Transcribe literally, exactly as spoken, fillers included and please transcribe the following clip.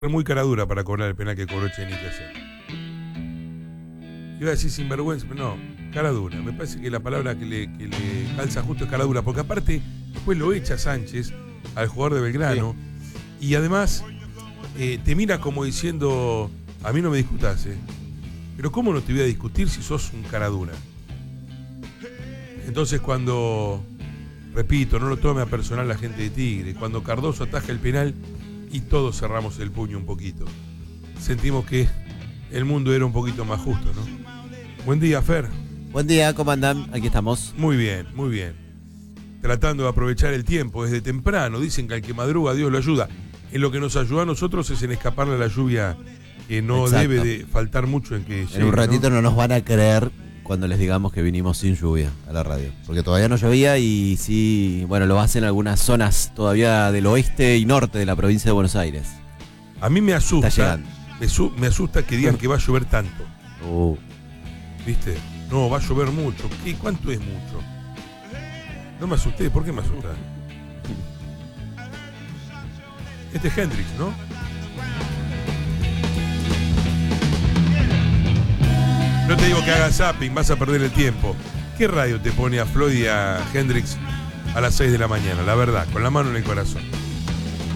muy cara dura para cobrar el penal que cobró Echenique ayer. Iba a decir sinvergüenza, pero no, cara dura. Me parece que la palabra que le, que le calza justo es cara dura, porque aparte después lo echa Sánchez al jugador de Belgrano, sí. Y además eh, te mira como diciendo, a mí no me discutás, eh. Pero ¿cómo no te voy a discutir si sos un cara dura? Entonces cuando, repito, no lo tome a personal la gente de Tigre, cuando Cardoso ataja el penal y todos cerramos el puño un poquito, sentimos que el mundo era un poquito más justo, ¿no? Buen día, Fer. Buen día, ¿cómo andan? Aquí estamos. Muy bien, muy bien. Tratando de aprovechar el tiempo desde temprano. Dicen que al que madruga Dios lo ayuda. En lo que nos ayuda a nosotros es en escaparle a la lluvia, que no Exacto. debe de faltar mucho en que llegue, en un ratito ¿no? no nos van a creer cuando les digamos que vinimos sin lluvia a la radio, porque todavía no llovía y sí, bueno, lo hacen algunas zonas todavía del oeste y norte de la provincia de Buenos Aires. A mí me asusta, me, su, me asusta que digan que va a llover tanto. Uh. ¿Viste? No, va a llover mucho. ¿Qué? ¿Cuánto es mucho? No me asusté, ¿por qué me asusta? Este es Hendrix, ¿no? No te digo que hagas zapping, vas a perder el tiempo. ¿Qué radio te pone a Floyd y a Hendrix a las seis de la mañana? La verdad, con la mano en el corazón.